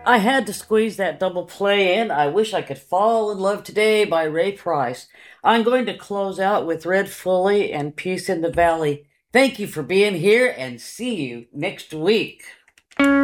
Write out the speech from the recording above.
I had to squeeze that double play in. I Wish I Could Fall in Love Today by Ray Price. I'm going to close out with Red Foley and Peace in the Valley. Thank you for being here and see you next week.